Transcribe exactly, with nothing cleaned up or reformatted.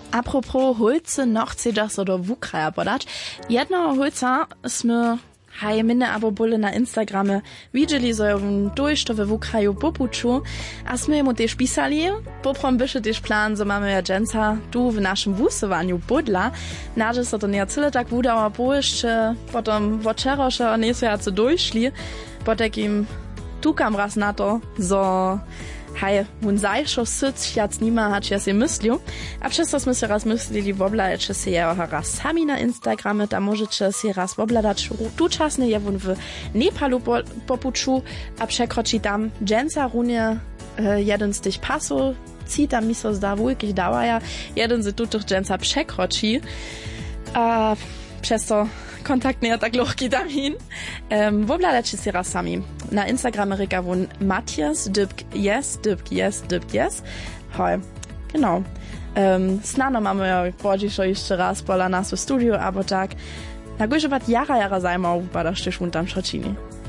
Apropos Holze, noch chcesz oder wukraja podać. Jedno Holza sme haj minne abo bole na Instagrame widzieli, so ją dojść we wukraju popuczu, a sme mu też pisali, poprom bysze też plan, so mamy ja dżęca tu w naszym wusowaniu budla, nadzie so to nie tyle tak wudała po jeszcze, potem woczerosze nie so jacy dojszli, po takim tukam raz na to, so hej, mun zajšo syc, jac nima hać ja si myslił, a przez to sme si raz myslili wobladać si jeho raz sami na Instagrame, tam możecie si raz wobladać tu czasny je wun w Nepalu po, popuczu, a przekroczy tam dżęca runie e, jeden z tych pasów, ci tam mi so zda wujkich dała ja, jeden z tutych dżęca przekroczy, a przez to kontakt nie tak lohki tam hin. Um, wobladać si raz sami. Na Instagrame reka wun Matthias, dybk yes, dybk yes, dybk yes. Hoj, genau. Um, snano mamy ja bardziej šo jeszcze raz pola nas w studiu, aber tak. Na górze wat jara jara zajmał, badasz też wun tam szocini.